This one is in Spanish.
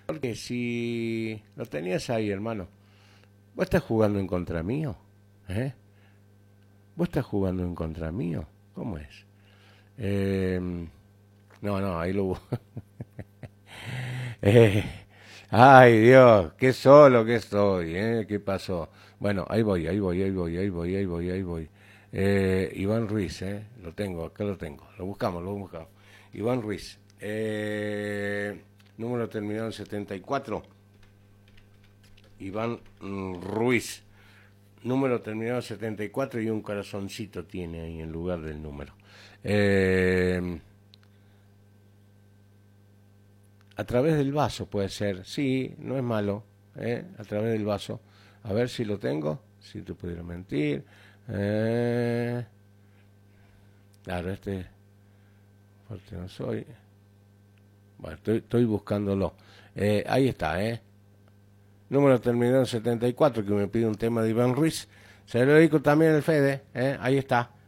Porque si lo tenías ahí, hermano, ¿vos estás jugando en contra mío? ¿Eh? ¿Vos estás jugando en contra mío? ¿Cómo es? Eh, no, ahí lo... Eh, ay, Dios, qué solo que estoy, ¿eh? ¿Qué pasó? Bueno, ahí voy. Iván Ruiz, lo tengo, acá lo tengo. Lo buscamos. Iván Ruiz, número terminado en 74. Iván Ruiz, número terminado en 74 y un corazoncito tiene ahí en lugar del número. A través del vaso puede ser, sí, no es malo, a través del vaso. A ver si lo tengo, si te pudiera mentir. Claro, fuerte no soy. Bueno, estoy buscándolo. Ahí está, número terminado en 74, que me pide un tema de Iván Ruiz. Se lo dedico también al Fede, ahí está.